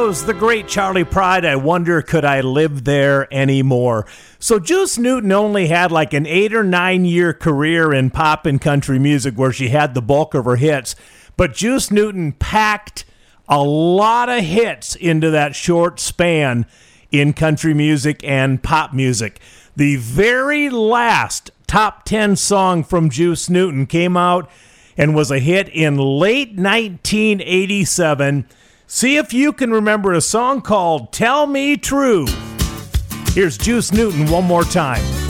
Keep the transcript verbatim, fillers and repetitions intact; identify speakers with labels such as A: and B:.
A: was the great Charley Pride. I wonder, could I live there anymore? So Juice Newton only had like an eight or nine year career in pop and country music where she had the bulk of her hits. But Juice Newton packed a lot of hits into that short span in country music and pop music. The very last top ten song from Juice Newton came out and was a hit in late nineteen eighty-seven. See if you can remember a song called Tell Me True. Here's Juice Newton one more time.